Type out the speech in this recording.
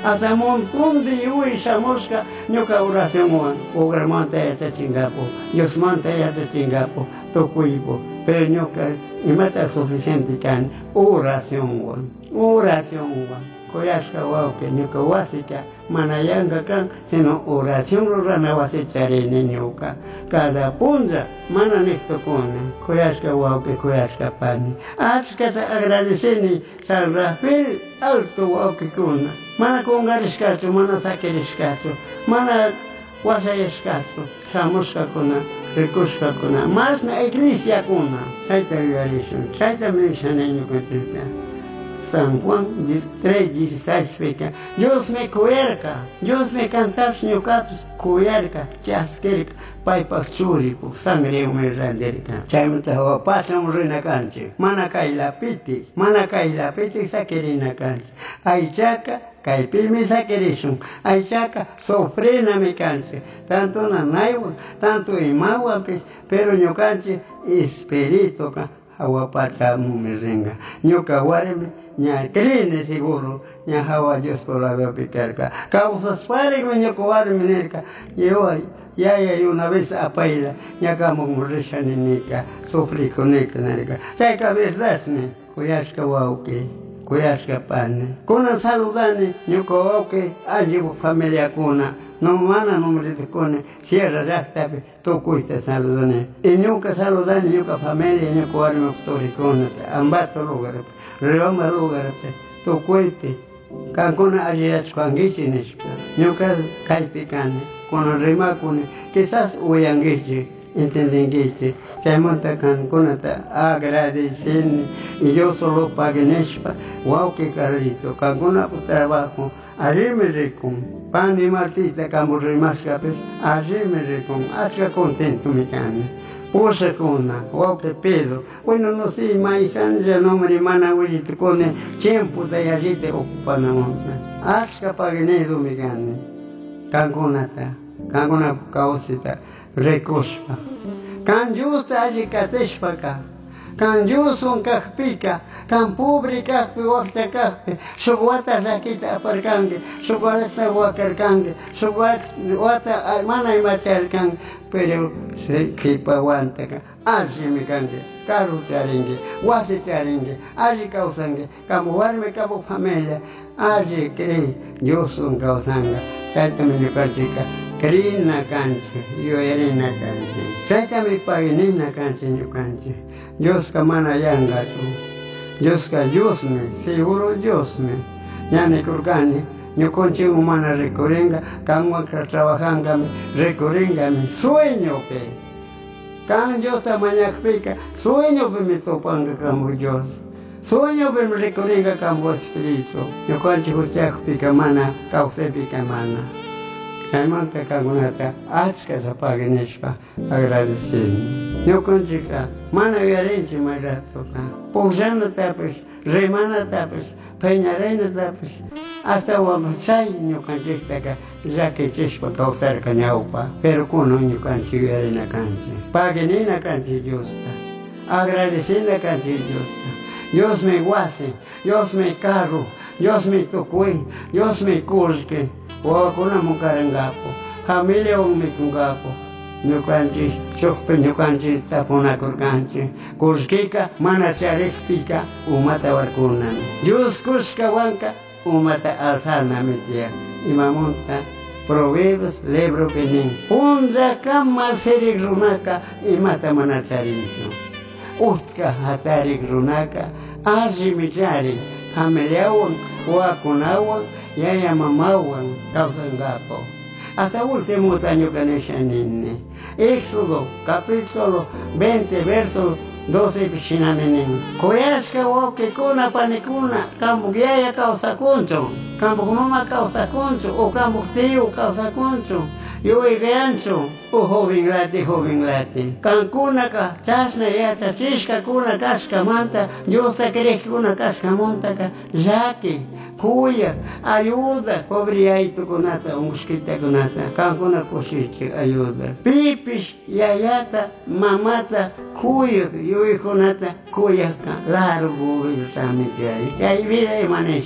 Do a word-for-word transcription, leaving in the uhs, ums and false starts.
hasta un montón de yui shamushka, ñuka oración wan, ugra manta yacha chingapo, Dios manta yacha chingapo, tokuipo, pero ñuka imata suficiente can oración wan, oración wan. Koyashka wauke ñuka wasika manayanga kan sino oración rurana wasicharini ñuka cada punja mana nektokuna koyashka wauke koyashka pani achkata agradeceni San Rafael alto wauke kuna mana kungarishkachu mana sakirishkachu mana wasayashkachu shamushka kuna rikushka kuna mas na iglesia kuna chayta yuyarishun chayta minishane ñuka tuka San Juan tres dieciséis peca. Dios me cuerca, Dios me cantas ñucatus cuerca, chasquerca, paipa churipu, sangre me randerca. Chaimta ho pasam rina canche, mana la piti, mana la piti saquerina canche. Aichaca, caipilmi saquerishun, aichaca, sofrena me canche. Tanto nanaiwa, tanto imawa, pero ñucanche, espirito ca. Hawa pacha mumiringa, ñuka warmi, ña crine seguro, ña hawa Dios por la do picarca. Causas pare me ñuka warmi nerca, yo ya ya una vez apaila, ña kamo murisha ninika, sufri conecta nerca. Chaika verdasne, kuyashka wauke, kuyashka pane. Kuna saludane, ñuka wauke, allí familia kuna. No mana nombre de cone, cierra ya está, tú cuiste saludane. Y nunca saludane, nunca familia, nunca warme octoricona, ambato lugar, reoma lugar, tú cuite. Cancuna allí es cuanguichi nishpa, nunca caipicane, con rimacune, quizás uyanguichi, entendenguichi. Chaymonta cancuna ta agradecen, y yo solo pague nishpa, wow que carlito, cancuna por trabajo, allí me recon. Pan y martita como rimascapes, allí me recon, hacha contento mi cane. Puse cuna, wow que pedo. Bueno, no sé, maijan ya no me mana huillito con tiempo de allí te ocupan la monta. Hacha paginedo mi cane. Cangunata, canguna causita, recuspa. Can justa allí cateshpaca. Can yusun kakpika, can pobre kakpi wakta kakpi, suguata zakita aparkange, suguata wakarkange, suguata mana imacharkange, pero se kipa wantaka, allí me kange, karu charinge, wasi charinge, allí causange, kamu warme kamu familia, allí cree, yusun causanga, chaita me yukachica, crina canche, yo erina canche, chaita me paginina canche yukanche. Dios ka mana yanga tu, Dios ka Dios me, seguro Dios me. Ya ne kurgani, yo conche humana recorrenga, cangua que trabajanga me, recorrenga mi sueño pe. Can Dios ta mañana pica, sueño pe me topanga como Dios. Sueño pe me recorrenga como espíritu. Yo conche hutiak pica mana, cauce pica mana. Chaimanta cangunata, achka zapagineshpa, agradecendo. Eu contigo, mana viarente mais toca, pousando tapas, remana tapas, penharena tapas, até o amassai no cantistaca, já que tispa calçar canhaupa, pero com o canti viarena canti, pague na canti justa, agradecendo a canti justa, Deus me guasse, Deus me carro, Deus me tocui, Deus me cusque, o acuna mucarangapo, família o me cungapo. Ñukanchi, shukpe ñukanchi tapuna kurkanchi, kushkika mana charishpika umata warkunan. Dios kushka wanka umata alzana mitia. Imamunta proverbos lebro penin. Punja kama serik runaka imata mana charincho. Ustka hatarik runaka aji michari. Hameleawan, wakunawan, yaya mamawan, kausangapo. Hasta último año que neshanine. Éxodo, capítulo veinte, verso doce, pishinamenen. Koyashka woke kuna panikuna, kambugiaya causa concho, kambugmama causa concho, o kambugtiu causa concho, yo y gancho, o joven late, joven late. Cancuna ka, chasna ya chachishka kuna kashka manta, yo sa querés kuna kashka monta ka, jake, cuya, ayuda, pobre aito kunata, mosquita kunata, cancuna coshiche, ayuda. Pipis, yayata, mamata, cuya, yo y kunata, cuya, largo, vida también, ya, y vida de manejo.